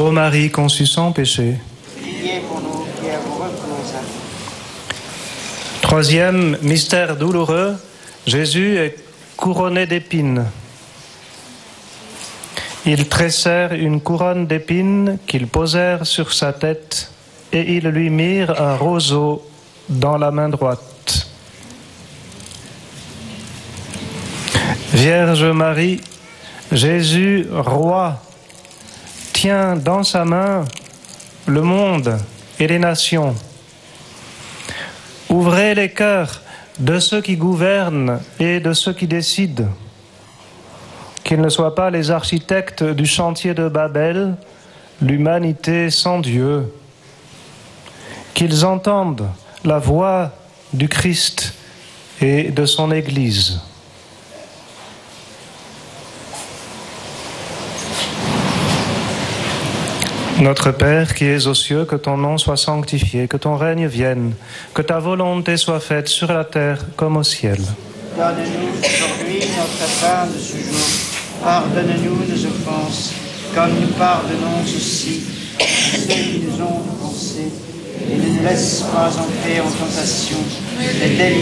Ô Marie conçue sans péché. Priez pour nous qui avons recours à vous. Troisième mystère douloureux, Jésus est couronné d'épines. Ils tressèrent une couronne d'épines qu'ils posèrent sur sa tête et ils lui mirent un roseau dans la main droite. Vierge Marie, Jésus, roi, tient dans sa main le monde et les nations. Ouvrez les cœurs de ceux qui gouvernent et de ceux qui décident. Qu'ils ne soient pas les architectes du chantier de Babel, l'humanité sans Dieu. Qu'ils entendent la voix du Christ et de son Église. Notre Père qui es aux cieux, que ton nom soit sanctifié, que ton règne vienne, que ta volonté soit faite sur la terre comme au ciel. Donne-nous aujourd'hui notre pain de ce jour. Pardonne-nous nos offenses, comme nous pardonnons aussi à ceux qui nous ont offensés. Et ne nous laisse pas entrer en tentation, mais délivre-nous